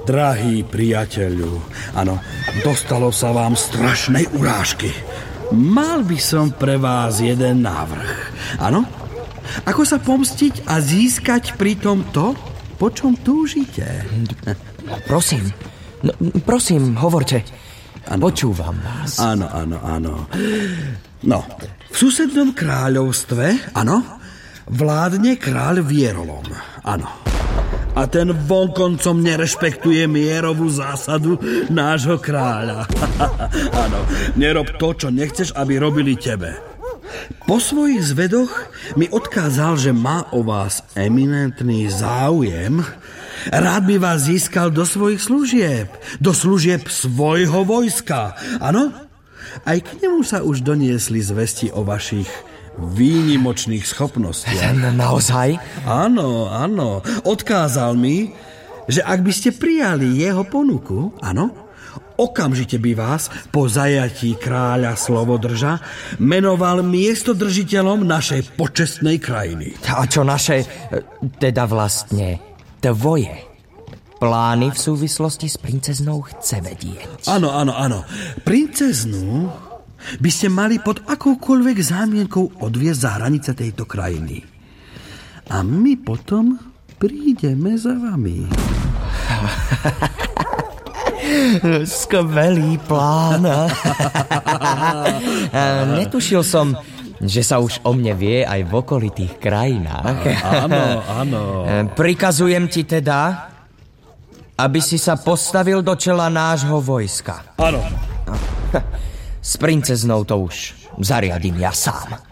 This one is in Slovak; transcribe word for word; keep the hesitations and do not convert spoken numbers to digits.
Drahý priateľu, áno, dostalo sa vám strašnej urážky. Mal by som pre vás jeden návrh. Áno? Ako sa pomstiť a získať pritom to, po čom túžite? Prosím, no, prosím, hovorte. Ano. Počúvam vás. Áno, áno, áno. No, v susednom kráľovstve, áno, vládne kráľ Vierolom, áno. A ten vonkoncom nerešpektuje mierovú zásadu nášho kráľa. Áno, nerob to, čo nechceš, aby robili tebe. Po svojich zvedoch mi odkázal, že má o vás eminentný záujem. Rád by vás získal do svojich služieb, do služieb svojho vojska. Áno? Aj k nemu sa už doniesli zvesti o vašich výnimočných schopnostiach. Naozaj? Áno, áno. Odkázal mi, že ak by ste prijali jeho ponuku, áno, okamžite by vás po zajatí kráľa Slovodrža menoval miestodržiteľom našej počestnej krajiny. A čo naše, teda vlastne tvoje plány v súvislosti s princeznou chce vedieť? Áno, áno, áno. Princeznú by ste mali pod akoukoľvek zámienkou odviesť za hranice tejto krajiny. A my potom prídeme za vami. Skvelý plán. Netušil som, že sa už o mne vie aj v okolitých krajinách. Áno, áno. Prikazujem ti teda, aby si sa postavil do čela nášho vojska. Áno. S princeznou to už zariadím ja sám.